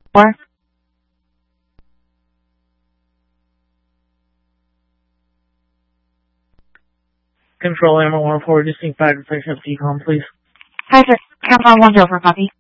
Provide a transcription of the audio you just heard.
4. Control Amber 104, distinct 5 to 6 FT, please. 5-6, Cameron 1 over, copy.